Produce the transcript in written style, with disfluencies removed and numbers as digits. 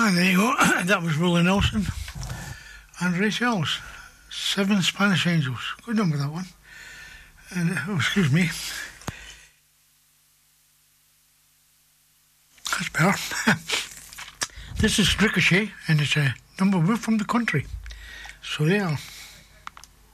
And there you go. That was Willie Nelson and Ray Charles. 7 Spanish Angels. Good number, that one. And, excuse me. That's better. This is Ricochet, and it's a number one from the country. So there.